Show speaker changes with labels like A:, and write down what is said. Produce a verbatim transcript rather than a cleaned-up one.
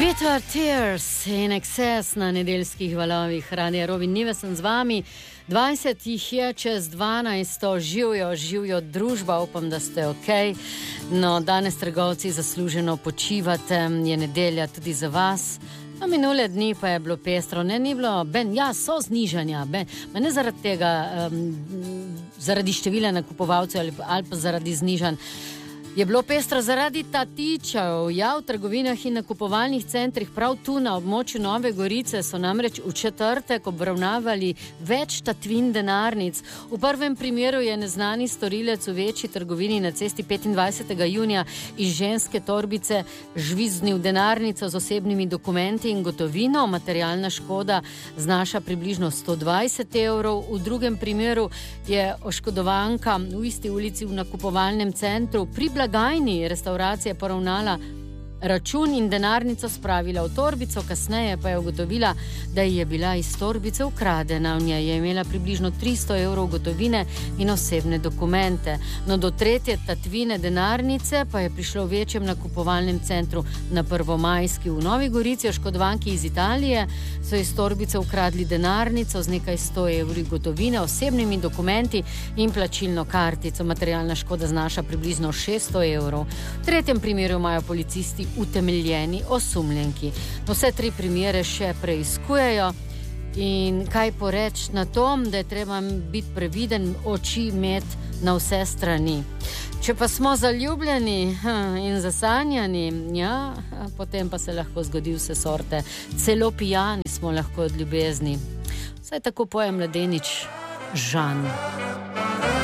A: Bitter Tears in Excess na nedeljskih valovih Radia Rovinj. Nive sem z vami, dvajset jih je čez dvanajsto, živijo, živijo družba, upam, da ste ok. No, danes trgovci zasluženo počivate, je nedelja tudi za vas. No, minule dni pa je bilo pestro, ne, ni bilo, ben, ja, so znižanja, ben, ne zaradi tega, um, zaradi števila nakupovalcev ali, ali pa zaradi znižanj. Je bilo pestro zaradi tatičev, ja, v trgovinah in nakupovalnih centrih, prav tu na območju Nove Gorice so namreč v četrtek obravnavali več tatvin denarnic. V prvem primeru je neznani storilec v večji trgovini na cesti petindvajsetega junija iz ženske torbice žviznil denarnico z osebnimi dokumenti in gotovino. Materialna škoda znaša približno sto dvajset evrov. V drugem primeru je oškodovanka v isti ulici v nakupovalnem centru pri blagajni restauracije poravnala račun in denarnico spravila v torbico, kasneje pa je ugotovila, da je bila iz torbice ukradena. V njej je imela približno tristo evrov gotovine in osebne dokumente. No, do tretje tatvine denarnice pa je prišlo v večjem nakupovalnem centru na Prvomajski v Novi Gorici. Oškodovanki iz Italije so iz torbice ukradli denarnico z nekaj sto evri gotovine, osebnimi dokumenti in plačilno kartico. Materialna škoda znaša približno šeststo evrov. V tretjem primeru imajo policisti utemeljeni osumljenki. No, vse tri primere še preiskujejo in kaj poreč na tom, da je treba biti previden, oči imeti na vse strani. Če pa smo zaljubljeni in zasanjani, ja, potem pa se lahko zgodi vse sorte. Celo pijani smo lahko od ljubezni. Vsaj tako poje mladenič Žan.